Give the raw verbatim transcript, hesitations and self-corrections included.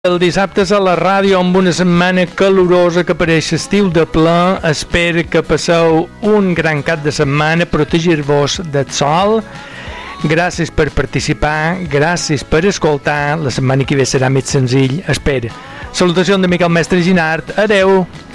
El dissabte és a la ràdio amb una setmana calorosa que apareix estiu de ple. Espero que passeu un gran cap de setmana, protegir-vos del sol. Gràcies per participar, gràcies per escoltar. La setmana que ve serà més senzill, espero. Salutacions de Miquel Mestre Ginart. Adeu!